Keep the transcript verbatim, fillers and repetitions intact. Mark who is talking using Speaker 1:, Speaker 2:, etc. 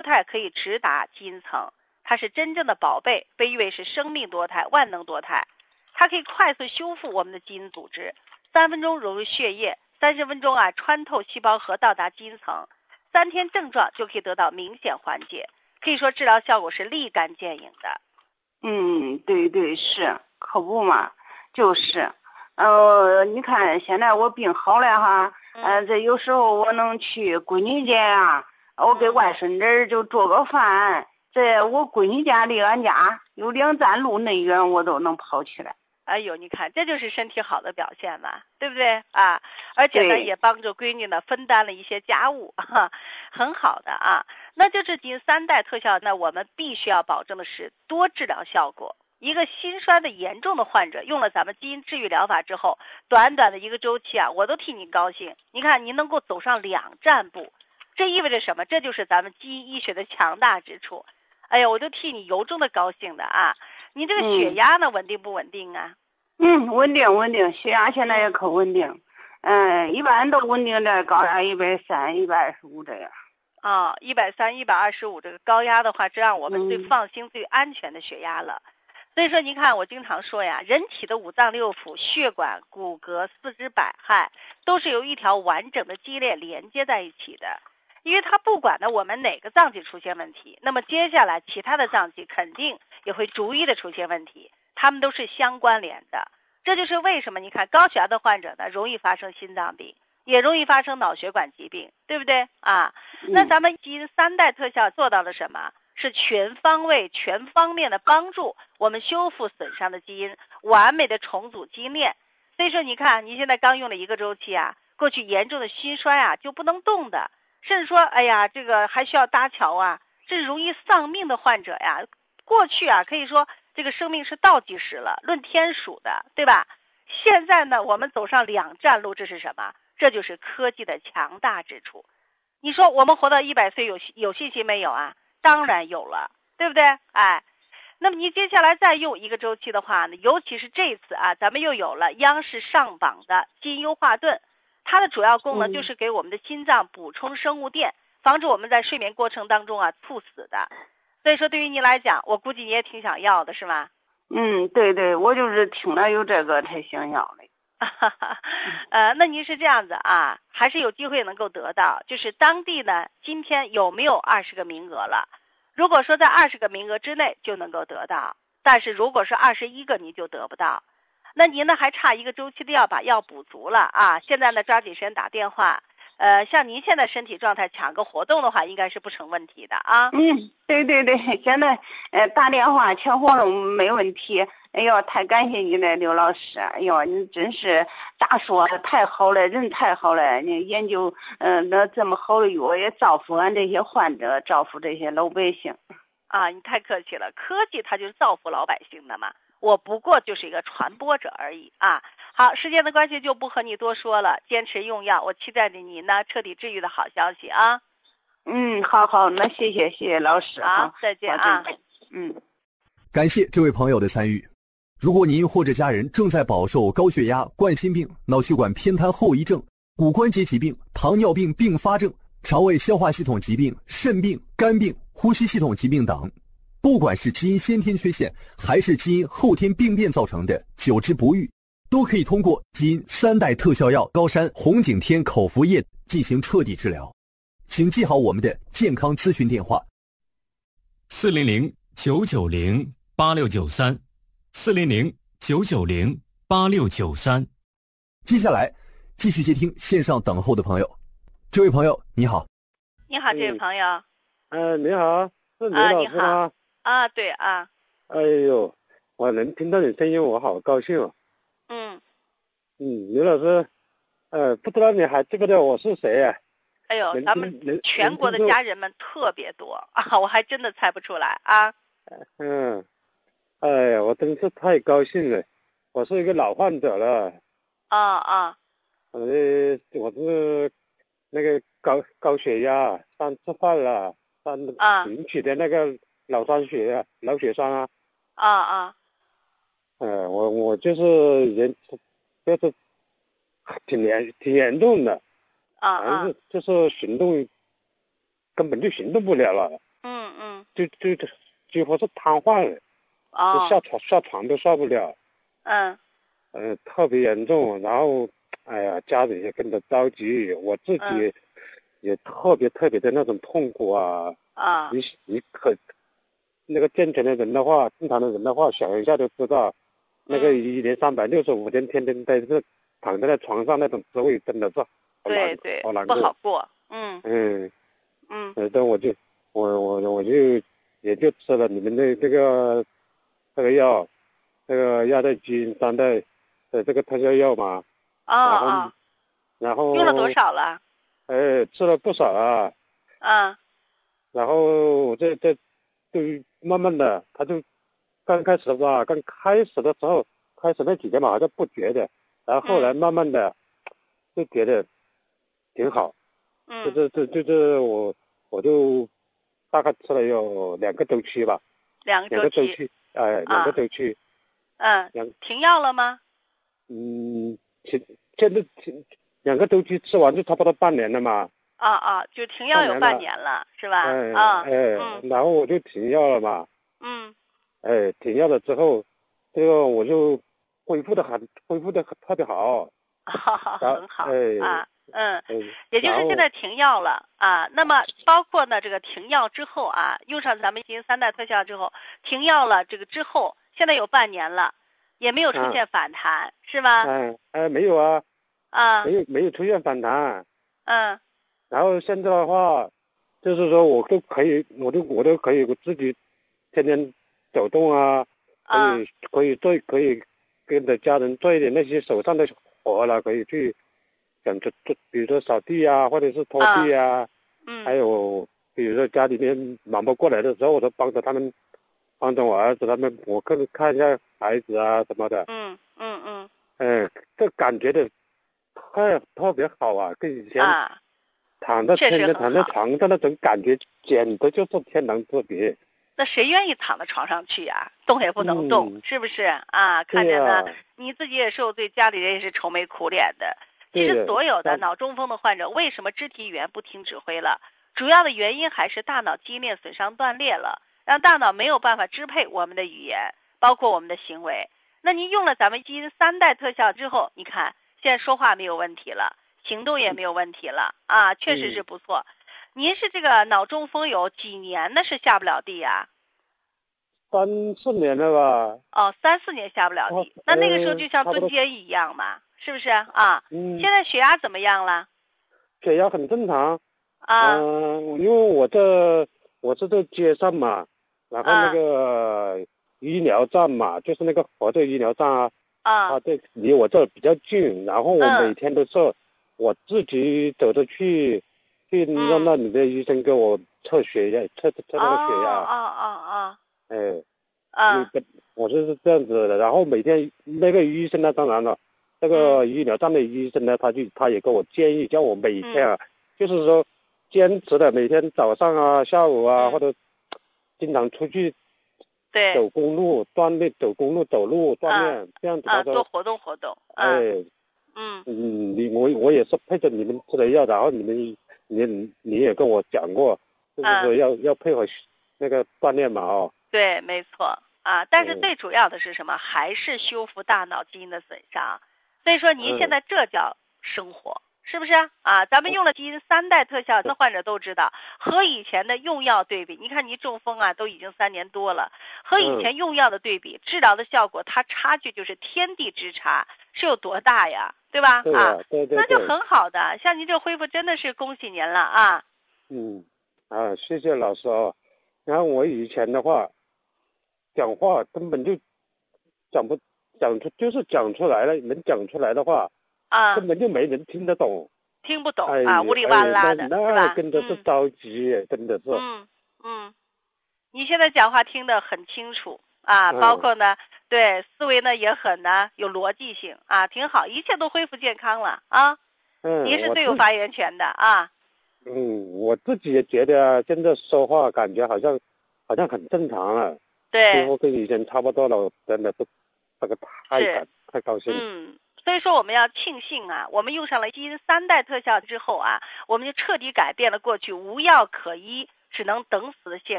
Speaker 1: 肽可以直达基因层，它是真正的宝贝，被誉为是生命多肽、万能多肽。它可以快速修复我们的基因组织，三分钟融入血液，三十分钟啊穿透细胞核到达基因层，三天症状就可以得到明显缓解，可以说治疗效果是立竿见影的。
Speaker 2: 嗯，对对是，可不嘛，就是，呃，你看现在我病好了哈，呃，这有时候我能去闺女家啊，我给外孙子就做个饭，这我闺女家离俺家有两站路那远，我都能跑起来。
Speaker 1: 哎呦，你看，这就是身体好的表现嘛，对不对啊？而且呢，也帮助闺女呢分担了一些家务，哈，很好的啊。那就这基因三代特效，那我们必须要保证的是多治疗效果。一个心衰的严重的患者用了咱们基因治愈疗法之后，短短的一个周期啊，我都替您高兴。你看，您能够走上两站步，这意味着什么？这就是咱们基因医学的强大之处。哎呀，我都替你由衷的高兴的啊！你这个血压呢，稳定不稳定啊？
Speaker 2: 嗯，稳定稳定，血压现在也可稳定，嗯，一般都稳定在高压一百三、一百二十五这样。
Speaker 1: 啊，一百三、一百二十五这个高压的话，这让我们最放心、最安全的血压了。所以说，您看，我经常说呀，人体的五脏六腑、血管、骨骼、四肢百骸，都是由一条完整的基因链连接在一起的。因为它不管呢我们哪个脏器出现问题，那么接下来其他的脏器肯定也会逐一的出现问题，它们都是相关联的。这就是为什么你看高血压的患者呢，容易发生心脏病，也容易发生脑血管疾病，对不对啊？那咱们基因三代特效做到了什么？是全方位、全方面的帮助我们修复损伤的基因，完美的重组基因链。所以说，你看，你现在刚用了一个周期啊，过去严重的心衰啊就不能动的，甚至说，哎呀，这个还需要搭桥啊，这容易丧命的患者呀，过去啊可以说这个生命是倒计时了，论天数的，对吧？现在呢，我们走上两站路，这是什么？这就是科技的强大之处。你说我们活到一百岁有有信心没有啊？当然有了，对不对？哎，那么你接下来再用一个周期的话呢，尤其是这次啊，咱们又有了央视上榜的基因优化盾，它的主要功能就是给我们的心脏补充生物电，防止我们在睡眠过程当中啊猝死的。所以说，对于您来讲，我估计你也挺想要的，是吗？
Speaker 2: 嗯，对对，我就是听了有这个才想要的。
Speaker 1: 呃，那您是这样子啊，还是有机会能够得到？就是当地呢，今天有没有二十个名额了？如果说在二十个名额之内就能够得到，但是如果是二十一个你就得不到，那您呢还差一个周期的药把药补足了啊！现在呢抓紧时间打电话，呃，像您现在身体状态抢个活动的话，应该是不成问题的啊。
Speaker 2: 嗯，对对对，现在呃打电话抢活动没问题。哎呦，太感谢你了，刘老师！哎呦，你真是咋说太好了，人太好了！你研究嗯、呃、那这么好的药，也造福俺这些患者，造福这些老百姓。
Speaker 1: 啊，你太客气了，科技它就是造福老百姓的嘛，我不过就是一个传播者而已啊。好，时间的关系就不和你多说了，坚持用药，我期待着你呢彻底治愈的好消息啊。
Speaker 2: 嗯，好好，那谢谢谢谢老师。
Speaker 1: 好，再见啊。
Speaker 2: 嗯，
Speaker 3: 感谢这位朋友的参与。如果您或者家人正在饱受高血压、冠心病、脑血管偏瘫后遗症、骨关节疾病、糖尿病并发症、肠胃消化系统疾病、肾病、肝病、呼吸系统疾病等，不管是基因先天缺陷还是基因后天病变造成的久治不愈，都可以通过基因三代特效药高山红景天口服液进行彻底治疗。请记好我们的健康咨询电话：
Speaker 4: 四零零九九零八六九三，四零零九九零八六九三。
Speaker 3: 接下来继续接听线上等候的朋友。这位朋友你好。
Speaker 1: 你好，这位朋友。
Speaker 5: 呃，你好，是刘老师吗？
Speaker 1: 啊，对啊。
Speaker 5: 哎呦，我能听到你声音，我好高兴哦。
Speaker 1: 嗯。
Speaker 5: 嗯，刘老师，呃，不知道你还记不得我是谁呀、啊？
Speaker 1: 哎呦，咱们全国的家人们特别多啊，我还真的猜不出来啊。
Speaker 5: 嗯，哎呀，我真是太高兴了，我是一个老患者了。
Speaker 1: 啊啊。
Speaker 5: 呃，我是那个高高血压，三次犯了，三引起的那个脑栓血、脑血栓啊。
Speaker 1: 啊啊。
Speaker 5: 呃，我我就是严，就是挺严挺严重的。
Speaker 1: 啊啊。
Speaker 5: 是就是行动根本就行动不了了。
Speaker 1: 嗯嗯，
Speaker 5: 就就几乎是瘫痪了，
Speaker 1: 哦，
Speaker 5: 下床下床都下不了，
Speaker 1: 嗯，
Speaker 5: 呃，特别严重。然后，哎呀，家里也跟着着急，我自己
Speaker 1: 嗯
Speaker 5: 也特别特别的那种痛苦啊。
Speaker 1: 啊，
Speaker 5: 你你可那个健全的人的话，正常的人的话，想一下就知道，那个
Speaker 1: 嗯
Speaker 5: 一年三百六十五天，天天在这躺在那床上那种滋味，真的是好难
Speaker 1: 对对，
Speaker 5: 好难
Speaker 1: 不好
Speaker 5: 过。
Speaker 1: 过，嗯
Speaker 5: 嗯，
Speaker 1: 嗯
Speaker 5: 呃，但我就我我我就也就吃了你们的这个这个药，这个亚代基因三代的这个特效药嘛，
Speaker 1: 哦
Speaker 5: 然后
Speaker 1: 哦，
Speaker 5: 然后
Speaker 1: 用了多？少了？
Speaker 5: 哎，吃了不少啊。
Speaker 1: 嗯
Speaker 5: 然后我这这就慢慢的，他就刚开始吧，刚开始的时候，开始那几天嘛，好像不觉得，然后后来慢慢的就觉得挺好。
Speaker 1: 嗯，
Speaker 5: 就是这就是我我就大概吃了有两个周期吧，
Speaker 1: 两个
Speaker 5: 两个
Speaker 1: 周期，
Speaker 5: 周期，哎，两个周期，
Speaker 1: 嗯，
Speaker 5: 两
Speaker 1: 停药了吗？
Speaker 5: 嗯，现现在停两个周期吃完就差不多半年了嘛。
Speaker 1: 啊啊，就停药有半年了，是吧？
Speaker 5: 哎
Speaker 1: 啊，
Speaker 5: 哎，
Speaker 1: 嗯
Speaker 5: 然后我就停药了嘛。
Speaker 1: 嗯
Speaker 5: 哎，停药了之后，这个我就恢复的很，恢复的很特别好。
Speaker 1: 哈哈，
Speaker 5: 然后
Speaker 1: 很好
Speaker 5: 哎
Speaker 1: 啊，嗯，
Speaker 5: 哎，
Speaker 1: 也就是
Speaker 5: 然后
Speaker 1: 现在停药了啊。那么包括呢，这个停药之后啊，用上咱们基因三代特效之后，停药了，这个之后现在有半年了，也没有出现反弹，是吧？
Speaker 5: 哎哎没有啊，
Speaker 1: 啊，
Speaker 5: 没有没有出现反弹。
Speaker 1: 嗯
Speaker 5: 然后现在的话，就是说我都可以，我都我都可以我自己天天走动啊，可
Speaker 1: 啊
Speaker 5: 以可以做可以跟着家人做一点那些手上的活了，可以去想着做，比如说扫地啊，或者是拖地啊，
Speaker 1: 嗯，
Speaker 5: 还有比如说家里面忙不过来的时候，我都帮着他们，帮着我儿子他们，我看看一下孩子啊什么的。
Speaker 1: 嗯嗯嗯，
Speaker 5: 哎，这感觉的太特别好啊，跟以前
Speaker 1: 啊，
Speaker 5: 躺在
Speaker 1: 确实
Speaker 5: 天天躺在
Speaker 1: 很好。
Speaker 5: 床上那种感觉，简直就是天壤之别。
Speaker 1: 那谁愿意躺在床上去呀、动也不能动，
Speaker 5: 嗯
Speaker 1: 是不是啊？看
Speaker 5: 对
Speaker 1: 着呢，
Speaker 5: 呀
Speaker 1: 你自己也受罪，家里人也是愁眉苦脸的。其实
Speaker 5: 对呀
Speaker 1: 所有的
Speaker 5: 但
Speaker 1: 脑中风的患者，为什么肢体语言不听指挥了？主要的原因还是大脑基因链损伤断裂了，让大脑没有办法支配我们的语言，包括我们的行为。那您用了咱们基因三代特效之后，你看现在说话没有问题了，行动也没有问题了啊，确实是不错。您是这个脑中风有几年的是下不了地呀、
Speaker 5: 三四年了吧？
Speaker 1: 哦，三四年下不了地，
Speaker 5: 哦
Speaker 1: 那那个时候就像
Speaker 5: 呃差不多
Speaker 1: 蹲监狱一样嘛，是不是啊？
Speaker 5: 嗯，
Speaker 1: 现在血压怎么样了？
Speaker 5: 血压很正常。
Speaker 1: 啊，
Speaker 5: 嗯、因为我这我是在街上嘛，然后那
Speaker 1: 啊
Speaker 5: 个医疗站嘛，就是那个合作医疗站啊，
Speaker 1: 啊
Speaker 5: 它这离我这比较近，然后我
Speaker 1: 嗯
Speaker 5: 每天都是我自己走着去，去
Speaker 1: 嗯
Speaker 5: 让那里的医生给我测血压，测测那个血压。
Speaker 1: 哦哦哦
Speaker 5: 哎，
Speaker 1: 哦，啊
Speaker 5: 那个我就是这样子的。然后每天那个医生呢，当然了，那个医疗站的医生呢，他就他也给我建议，叫我每天啊，就是说坚持的每天早上啊、下午啊，
Speaker 1: 嗯
Speaker 5: 或者经常出去
Speaker 1: 对，
Speaker 5: 走公路锻炼，走公路走路锻
Speaker 1: 啊
Speaker 5: 炼，这样子
Speaker 1: 啊，
Speaker 5: 他说，
Speaker 1: 多活动活动，啊，
Speaker 5: 哎，
Speaker 1: 嗯
Speaker 5: 嗯，你我我也是配着你们吃的药，然后你们你你也跟我讲过，就是说要、要配合那个锻炼嘛，哦。
Speaker 1: 对，没错啊。但是
Speaker 5: 嗯
Speaker 1: 最主要的是什么？还是修复大脑基因的损伤。所以说您现在这叫生活，是不是啊？咱们用了基因三代特效的患者都知道，和以前的用药对比，你看您中风啊，都已经三年多了，和以前用药的对比，治疗的效果它差距就是天地之差，是有多大呀？对吧？
Speaker 5: 对
Speaker 1: 啊，
Speaker 5: 对对，
Speaker 1: 那就很好的。像您这恢复真的是恭喜您了啊！
Speaker 5: 嗯，啊，谢谢老师哦。然后我以前的话，讲话根本就讲不讲出，就是讲出来了，能讲出来的话，
Speaker 1: 啊，
Speaker 5: 根本就没人听得懂，
Speaker 1: 听不懂
Speaker 5: 哎
Speaker 1: 啊，呜里哇啦的，
Speaker 5: 哎、那
Speaker 1: 是吧？
Speaker 5: 那真的是着急，嗯、真的是。
Speaker 1: 嗯嗯，你现在讲话听得很清楚啊，
Speaker 5: 嗯、
Speaker 1: 包括呢，对思维呢也很呢有逻辑性啊，挺好，一切都恢复健康了啊。
Speaker 5: 嗯，
Speaker 1: 您是最有发言权的啊。
Speaker 5: 嗯，我自己也觉得现在说话感觉好像好像很正常了，
Speaker 1: 对，
Speaker 5: 几乎跟以前差不多了，真的是这个太感太高兴了。
Speaker 1: 嗯。所以说我们要庆幸啊，我们用上了基因三代特效之后啊，我们就彻底改变了过去无药可医、 只能等死的现